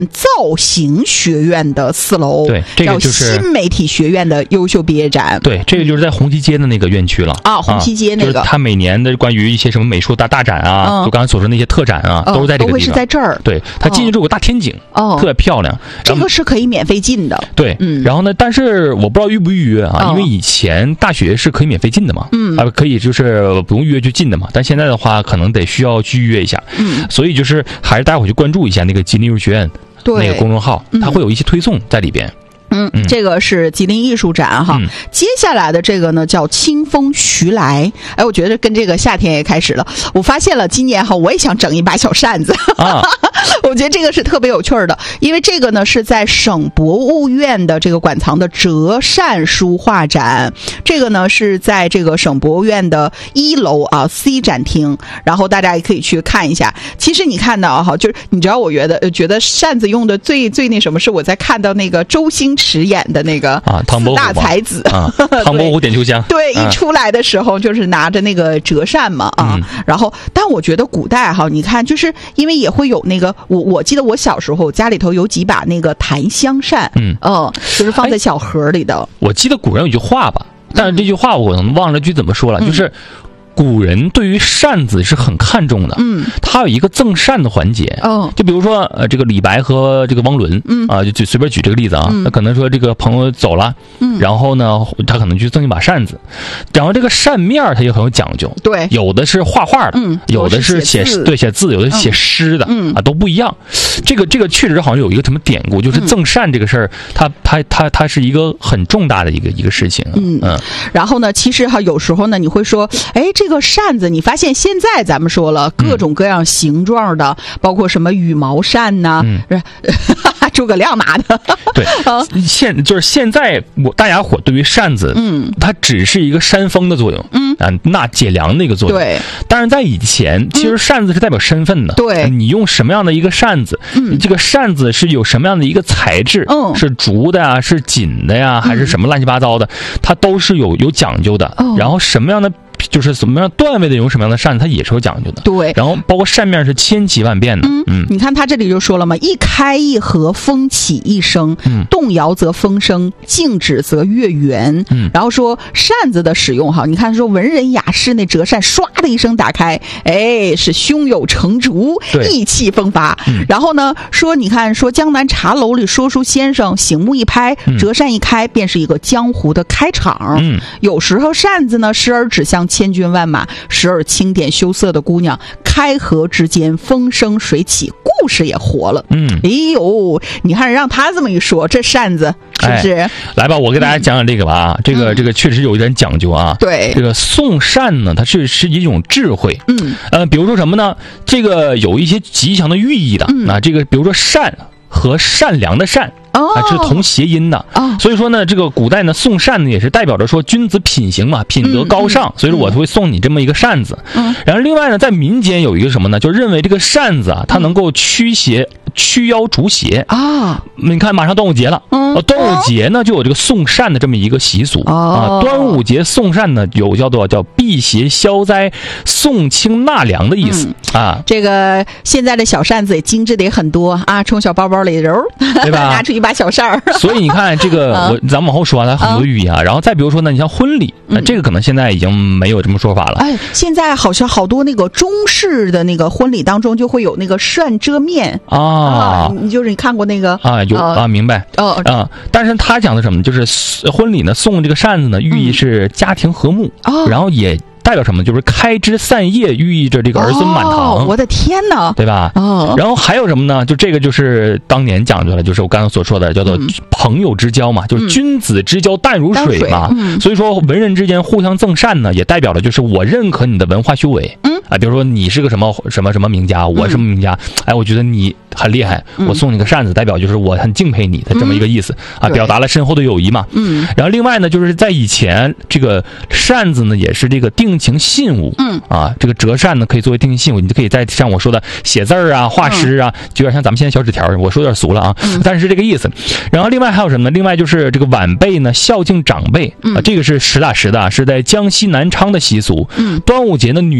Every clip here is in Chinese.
造型学院的4楼， 对，这个就是叫新媒体学院的优秀毕业展。 对，这个就是在红旗街的那个院区了啊，红旗街那个， 就是他每年的关于一些什么美术大展啊，就刚才所说的那些特展啊，都是在这个地方， 都会是在这儿。 对，他进去之后有个大天井，特别漂亮。 这个是可以免费进的。 对，然后呢，但是我不知道预不预约啊，因为以前大学是可以免费进的嘛，可以就是不用预约就进的嘛，但现在的话可能得需要去预约一下，所以就是还是大家回去关注一下那个吉林艺术学院那个公众号，它会有一些推送在里边。 这个是吉林艺术展哈，接下来的这个呢叫清风徐来。哎，我觉得跟这个夏天也开始了。我发现了今年哈，我也想整一把小扇子啊。我觉得这个是特别有趣的，因为这个呢是在省博物院的这个馆藏的折扇书画展，这个呢是在这个省博物院的1楼啊 C 展厅，然后大家也可以去看一下。其实你看到哈，就是你知道，我觉得扇子用的最那什么，是我在看到那个周星驰演的那个4大才子唐伯虎点秋香， 对，一出来的时候就是拿着那个折扇嘛然后但我觉得古代哈，你看就是因为也会有那个我记得我小时候家里头有几把那个檀香扇，就是放在小盒里的。 我记得古人有句话吧，但是这句话我可能忘了句怎么说了，就是古人对于扇子是很看重的，他有一个赠扇的环节，就比如说这个李白和这个汪伦，就随便举这个例子啊，那可能说这个朋友走了，然后呢他可能去赠一把扇子，然后这个扇面他也很有讲究， 对， 有的是画画的，有的是写字，有的是写诗的，都不一样。这个确实好像有一个什么典故，就是赠扇这个事儿，它是一个很重大的一个事情， 然后呢，其实哈有时候呢你会说，哎，这个扇子，你发现现在咱们说了各种各样形状的，包括什么羽毛扇呐，诸葛亮拿的， 对，现在大家伙对于扇子，它只是一个扇风的作用，那解凉的一个作用， 对。 但是在以前，其实扇子是代表身份的， 对， 你用什么样的一个扇子，这个扇子是有什么样的一个材质，是竹的呀，是锦的呀，还是什么乱七八糟的，它都是有讲究的。然后什么样的就是什么样段位的用什么样的扇子，它也是有讲究的。 对， 然后包括扇面是千奇万变的。 你看他这里就说了嘛，一开一合，风起一声，动摇则风生，静止则月圆。然后说扇子的使用哈，你看说文人雅士那折扇唰的一声打开，哎，是胸有成竹，意气风发。然后呢说你看说江南茶楼里说书先生醒目一拍，折扇一开便是一个江湖的开场。有时候扇子呢时而指向千军万马，时而清点羞涩的姑娘，开合之间风生水起，故事也活了。哎呦，你看让他这么一说，这扇子是不是？ 来吧，我给大家讲讲这个吧。这个确实有一点讲究啊。 对， 这个送扇呢，它是一种智慧。比如说什么呢？这个有一些吉祥的寓意的。这个比如说善和善良的善。是同谐音的，所以说呢，这个古代呢送扇呢也是代表着说君子品行嘛，品德高尚，所以说我会送你这么一个扇子。然后另外呢，在民间有一个什么呢，就认为这个扇子啊，它能够驱妖逐邪啊。你看马上端午节了，端午节呢就有这个送扇的这么一个习俗端午节送扇呢有叫辟邪消灾、送清纳凉的意思啊。 这个现在的小扇子也精致的也很多啊，从小包包里揉，对吧？拿出一把小扇儿。 所以你看这个，咱们往后说它很多寓意啊。然后再比如说呢，你像婚礼，这个可能现在已经没有这么说法了。 哎，现在好像好多那个中式的那个婚礼当中就会有那个扇遮面你看过那个有明白但是他讲的什么呢？就是婚礼呢送这个扇子呢，寓意是家庭和睦，然后也代表什么？就是开枝散叶，寓意着这个儿孙满堂。 我的天哪， 对吧？然后还有什么呢？就这个就是当年讲究了，就是我刚刚所说的叫做朋友之交嘛，就是君子之交淡如水嘛。所以说文人之间互相赠扇呢，也代表了就是我认可你的文化修为。比如说你是个什么名家，我什么名家，哎，我觉得你很厉害，我送你个扇子，代表就是我很敬佩你的这么一个意思表达了深厚的友谊嘛。然后另外呢，就是在以前这个扇子呢也是这个定情信物，这个折扇呢可以作为定情信物，你就可以在像我说的写字啊、画诗啊，就有点像咱们现在小纸条，我说有点俗了啊，但是这个意思。然后另外还有什么呢？另外就是这个晚辈呢孝敬长辈这个是实打实的，是在江西南昌的习俗。端午节呢女婿送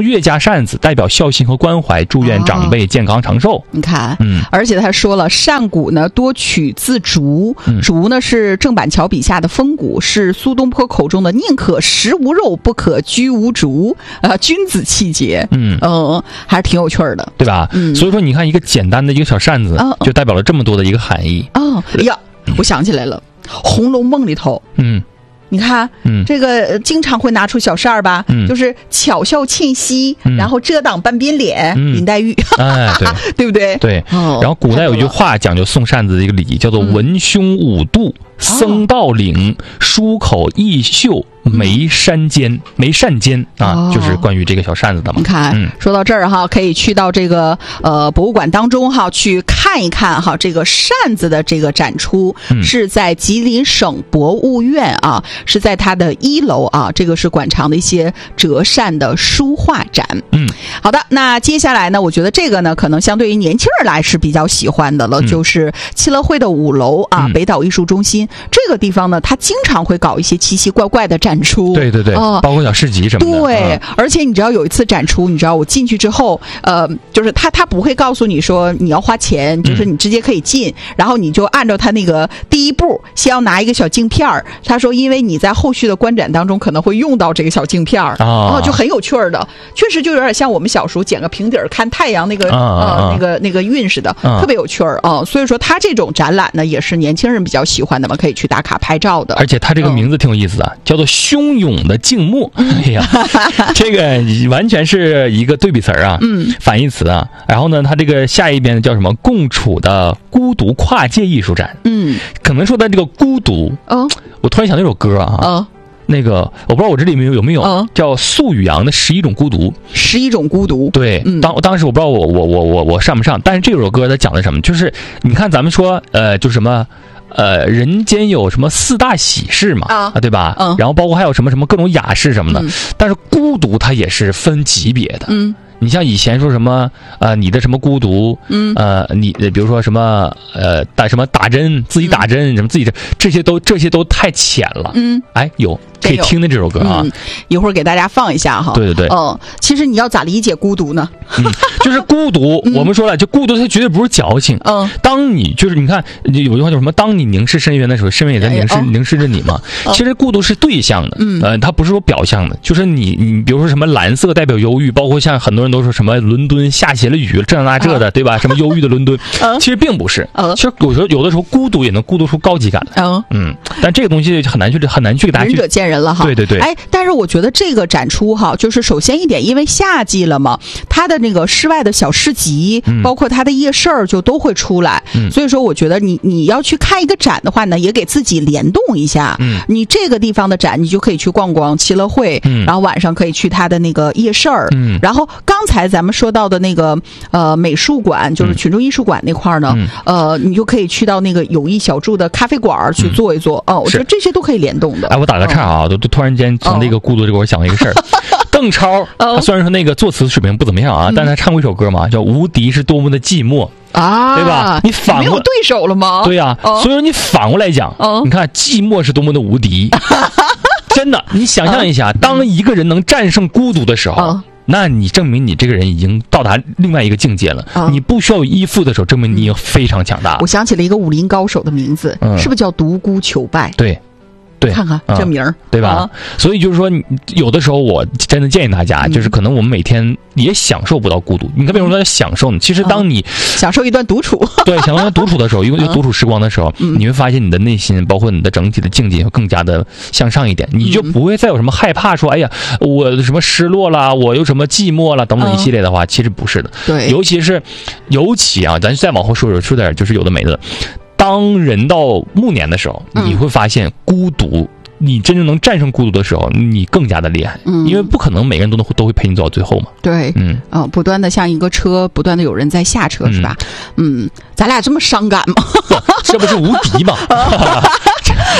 岳家扇子代表孝心和关怀，祝愿长辈健康长寿。 你看，而且他说了，扇骨呢多取自竹，竹呢是郑板桥笔下的风骨，是苏东坡口中的宁可食无肉，不可居无竹，君子气节。还是挺有趣的， 对吧？所以说你看，一个简单的一个小扇子，就代表了这么多的一个含义。 我想起来了，《红楼梦》里头，你看，这个经常会拿出小扇儿吧，就是巧笑倩兮，然后遮挡半边脸，林黛玉，对，对不对？ 对。然后古代有一句话讲究送扇子的一个礼仪，叫做文胸五度，僧道领，舒口逸袖，眉扇尖啊，就是关于这个小扇子的嘛。 你看，说到这儿哈，可以去到这个博物馆当中哈，去看一看哈，这个扇子的这个展出是在吉林省博物院啊，是在它的1楼啊，这个是馆藏的一些折扇的书画展。好的，那接下来呢，我觉得这个呢，可能相对于年轻人来是比较喜欢的了，就是七乐汇的5楼啊，北岛艺术中心这个地方呢，它经常会搞一些奇奇怪怪的展出。 对，包括小市集什么的。 对，而且你知道有一次展出，你知道我进去之后，就是他不会告诉你说你要花钱，就是你直接可以进，然后你就按照他那个第一步，先要拿一个小镜片儿。他说，因为你在后续的观展当中可能会用到这个小镜片儿，就很有趣儿的，确实就有点像我们小时候捡个平底儿看太阳那个那个运似的，特别有趣儿啊。所以说他这种展览呢，也是年轻人比较喜欢的嘛，可以去打卡拍照的。 而且他这个名字挺有意思的，叫做汹涌的静默。哎呀，这个完全是一个对比词啊，反义词啊。然后呢，他这个下一边叫什么？共处的孤独跨界艺术展。可能说的这个孤独，我突然想那首歌啊，那个我不知道我这里面有没有，叫素宇阳的11种孤独。 11种孤独。 对，当时我不知道我上不上，但是这首歌它讲的什么？就是你看咱们说就什么。人间有什么4大喜事嘛，对吧？然后包括还有什么各种雅事什么的，但是孤独它也是分级别的。你像以前说什么你的什么孤独，你比如说什么打针，自己打针什么自己这些都太浅了。有可以听的这首歌啊， 一会儿给大家放一下哈。 对， 其实你要咋理解孤独呢？ 就是孤独，我们说了，就孤独它绝对不是矫情。当你就是你看有句话叫什么？当你凝视深渊的时候，深渊也在凝视着你嘛。其实孤独是对象的，它不是说表象的。就是你比如说什么蓝色代表忧郁，包括像很多人都说什么伦敦下起了雨，这的，对吧？什么忧郁的伦敦，其实并不是。其实有的时候孤独也能孤独出高级感来。但这个东西很难去给大家去。 仁者见仁了哈。 对。 但是我觉得这个展出哈，就是首先一点，因为夏季了嘛，它的那个室外的小市集，包括它的夜市儿就都会出来。所以说，我觉得你要去看一个展的话呢，也给自己联动一下。你这个地方的展，你就可以去逛逛七乐汇，然后晚上可以去它的那个夜市儿。然后刚才咱们说到的那个美术馆，就是群众艺术馆那块儿呢，你就可以去到那个友谊小筑的咖啡馆去坐一坐。我觉得这些都可以联动的。 我打个岔啊，就突然间从这个孤独这个我想了一个事儿。邓超他虽然说那个作词水平不怎么样啊，但他唱过一首歌嘛，叫《无敌是多么的寂寞》啊，对吧？你反过没有对手了吗？ 对呀，所以说你反过来讲，你看寂寞是多么的无敌。真的，你想象一下，当一个人能战胜孤独的时候，那你证明你这个人已经到达另外一个境界了。你不需要依附的时候，证明你已经非常强大了。 我想起了一个武林高手的名字，是不是叫独孤求败？ 对， 看看这名儿， 对吧？所以就是说，有的时候我真的建议大家，就是可能我们每天也享受不到孤独。你看，为什么说享受呢？其实当你享受一段独处， 对，享受一段独处的时候，因为独处时光的时候，你会发现你的内心，包括你的整体的境界，会更加的向上一点。你就不会再有什么害怕，说哎呀，我什么失落了，我有什么寂寞了等等一系列的话，其实不是的。 对， 尤其啊，咱再往后说点，就是有的没的。当人到暮年的时候，你会发现孤独，你真正能战胜孤独的时候，你更加的厉害。因为不可能每个人都会陪你走到最后嘛。 对，不断的像一个车，不断的有人在下车，是吧？咱俩这么伤感吗？ 这不是无敌吗？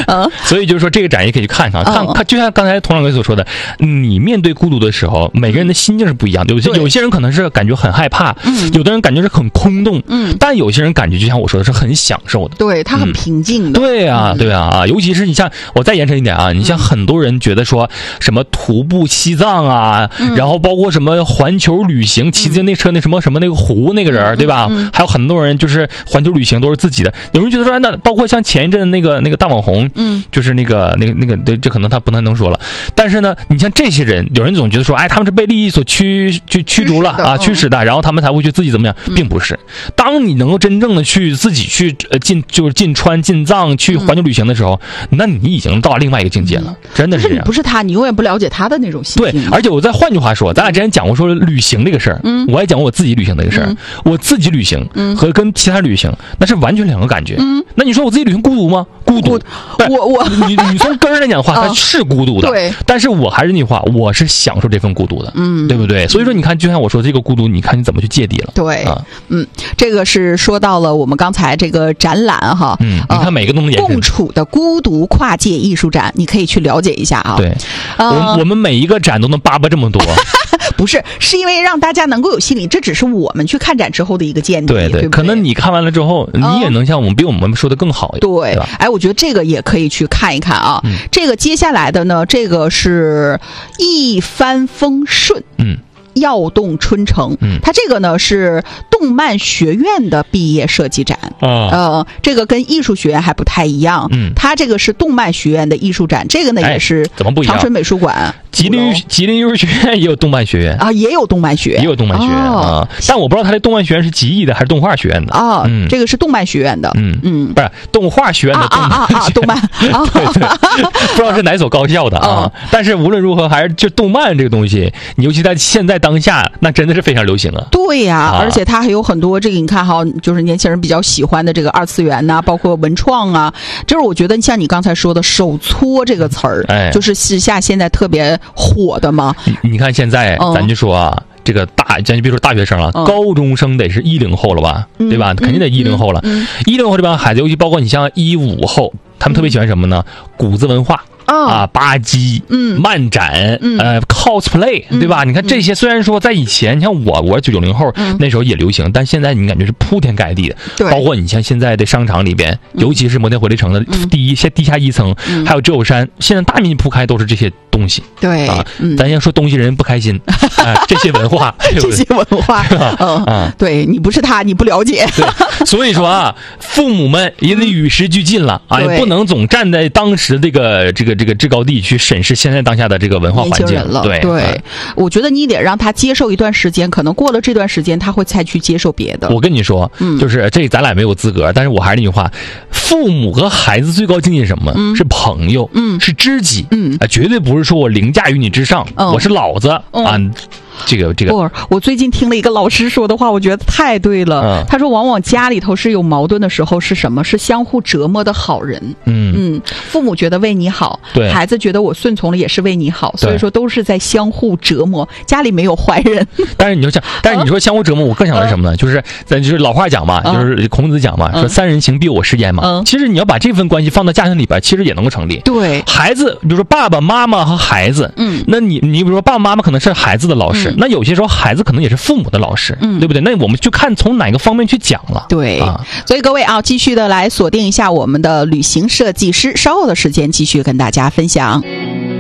所以就是说这个展也可以去看看，看就像刚才佟掌柜所说的，你面对孤独的时候，每个人的心境是不一样的。有些人可能是感觉很害怕，有的人感觉是很空洞，但有些人感觉就像我说的是很享受的， 对他很平静的。 对啊，对啊，尤其是你像我再延伸一点啊，你像很多人觉得说什么徒步西藏啊，然后包括什么环球旅行，骑自行车那什么那个湖那个人，对吧？还有很多人就是环球旅行都是自己的。有人觉得说，那包括像前一阵那个大网红，就是那个，对，这可能他不太能说了。但是呢，你像这些人，有人总觉得说，哎，他们是被利益所驱逐了啊，驱使的，然后他们才会去自己怎么样，并不是。当你能够真正的去自己去进川进藏去环球旅行的时候，那你已经到了另外一个境界了，真的是这样。 不是他，你永远不了解他的那种心情。对，而且我再换句话说，咱俩之前讲过说旅行这个事儿，我也讲过我自己旅行这个事儿。我自己旅行和跟其他旅行那是完全两个感觉。那你说我自己旅行孤独吗？孤独。你从根儿来讲的话，它是孤独的。对。但是我还是那句话，我是享受这份孤独的。对不对？所以说你看，就像我说这个孤独，你看你怎么去芥蒂了？ 对。这个是说到了我们刚才这个展览哈。 你看每个都能延伸。 共处的孤独跨界艺术展，你可以去了解一下啊。 对。我们每一个展都能巴巴这么多。 不是因为让大家能够有心理，这只是我们去看展之后的一个见解。对， 可能你看完了之后，你也能像比我们说的更好一点。 对，哎，我觉得这个也可以去看一看啊。这个接下来的呢，这个是一帆风顺。耀动春城，它这个呢是动漫学院的毕业设计展，这个跟艺术学院还不太一样，它这个是动漫学院的艺术展，这个呢也是怎么不一样？ 长春美术馆、 吉林艺术学院也有动漫学院啊，也有动漫学院， 啊，但我不知道它的动漫学院是吉艺的还是动画学院的啊，这个是动漫学院的， 不是动画学院的动漫， 对，不知道是哪所高校的啊，但是无论如何还是就动漫这个东西，尤其在现在当下，那真的是非常流行啊。 对呀，而且它还有很多这个你看哈，就是年轻人比较喜欢的这个二次元呐，包括文创啊，就是我觉得像你刚才说的手搓这个词儿，就是时下现在特别火的嘛。 你看现在咱就说啊，这个咱就别说大学生了，高中生得是10后了吧，对吧？肯定得10后了。10后这帮孩子，尤其包括你像15后，他们特别喜欢什么呢？谷子文化。吧唧，漫展，cosplay，对吧？你看这些，虽然说在以前，你像我是90后，那时候也流行，但现在你感觉是铺天盖地的。包括你像现在的商场里边，尤其是摩天回力城的地下1层，还有只有山，现在大面积铺开都是这些东西。 对啊， 咱先说东西人不开心，这些文化， 这些文化，对你不是他，你不了解。 所以说啊，父母们也得与时俱进了啊，也不能总站在当时这个制高地去审视现在当下的这个文化环境了。对，我觉得你得让他接受一段时间，可能过了这段时间，他会再去接受别的。 我跟你说，就是这咱俩没有资格，但是我还是那句话，父母和孩子最高境界是什么？是朋友，是知己，绝对不是说我凌驾于你之上，我是老子啊。这个不，我最近听了一个老师说的话，我觉得太对了。他说，往往家里头是有矛盾的时候，是什么？是相互折磨的好人。父母觉得为你好， 对， 孩子觉得我顺从了也是为你好，所以说都是在相互折磨。家里没有坏人。 但是你说相互折磨，我更想的是什么呢？就是老话讲嘛，就是孔子讲嘛，说3人行必有我师焉嘛。其实你要把这份关系放到家庭里边，其实也能够成立。 对， 孩子，比如说爸爸妈妈和孩子，那你比如说爸爸妈妈可能是孩子的老师。那有些时候孩子可能也是父母的老师，对不对？那我们就看从哪个方面去讲了。 对，所以各位啊，继续的来锁定一下我们的旅行设计师，稍后的时间继续跟大家分享。